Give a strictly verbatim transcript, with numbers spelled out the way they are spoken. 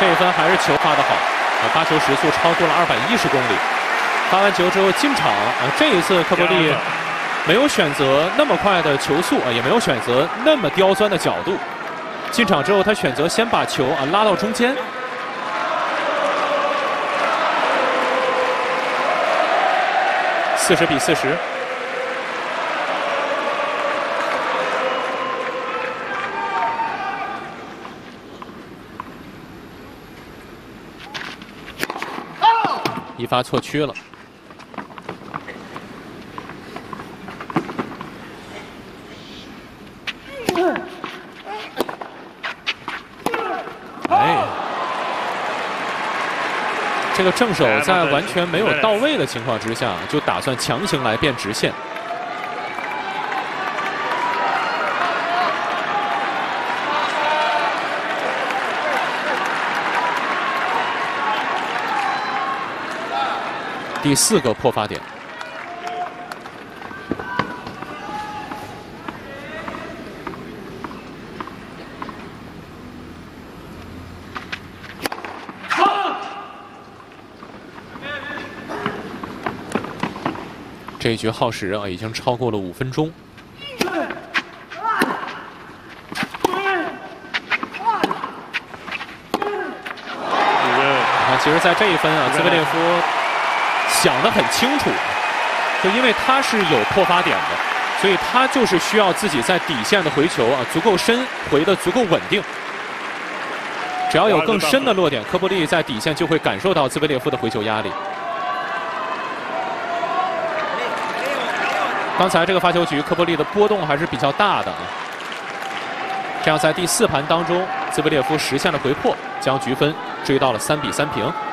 这一分还是球发得好，啊，发球时速超过了二百一十公里。发完球之后进场，啊，这一次科波利没有选择那么快的球速，啊，也没有选择那么刁钻的角度。进场之后，他选择先把球啊拉到中间。四十比四十。 一发错区了，哎，这个正手在完全没有到位的情况之下，就打算强行来变直线。 第四个破发点，这一局耗时啊，已经超过了五分钟。啊，其实，在这一分啊，兹维列夫。 想得很清楚，就因为他是有破发点的，所以他就是需要自己在底线的回球啊足够深，回得足够稳定。只要有更深的落点，科波利在底线就会感受到兹维列夫的回球压力。刚才这个发球局，科波利的波动还是比较大的。这样在第四盘当中，兹维列夫实现了回破，将局分追到了三比三平。